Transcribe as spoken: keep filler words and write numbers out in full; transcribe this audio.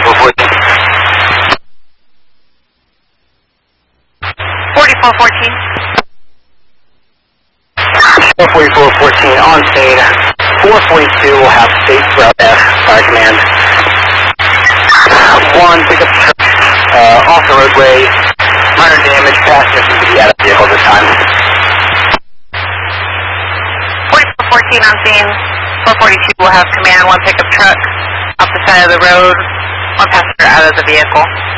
forty-four fourteen. forty-four fourteen. forty-four fourteen on scene. four forty-two will have safe route F, fire command. One, pick up truck, uh, off the roadway. Minor damage, passengers need to be out of the vehicle this time. forty-four fourteen on scene. four forty-two will have command. One pickup truck off the side of the road. One passenger out of the vehicle.